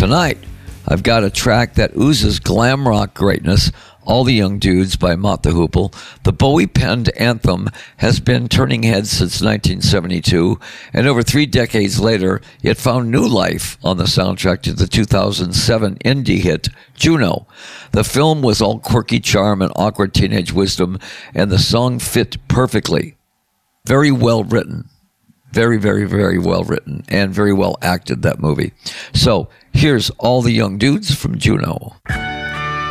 Tonight, I've got a track that oozes glam rock greatness, All the Young Dudes by Mott the Hoople. The Bowie-penned anthem has been turning heads since 1972, and over 3 decades later, it found new life on the soundtrack to the 2007 indie hit, Juno. The film was all quirky charm and awkward teenage wisdom, and the song fit perfectly. Very well written. Very, very, very well written, and very well acted, that movie. So, here's All the Young Dudes from Juno.